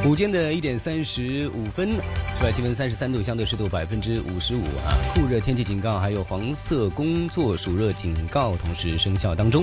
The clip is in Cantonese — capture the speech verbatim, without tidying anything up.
午间的一点三十五分，室外气温三十三度，相对湿度百分之五十五啊，酷热天气警告还有黄色工作暑热警告同时生效当中。